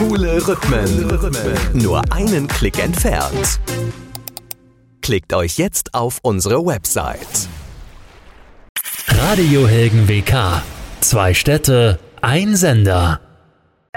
Coole Rhythmen. Nur einen Klick entfernt. Klickt euch jetzt auf unsere Website. Radio Helgen WK. 2 Städte, ein Sender.